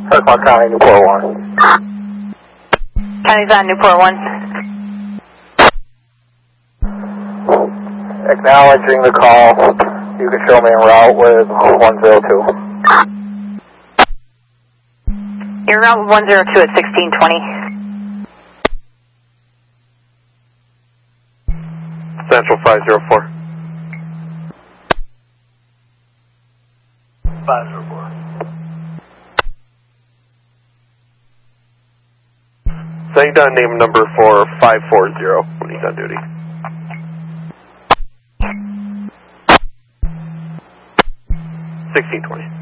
Clark County, Newport 1. County's on Newport 1. Acknowledging the call. You can show me en route with 102. You're route 102 at 1620. Central 504. 504. Setting down name number for 540 when he's on duty. $1620.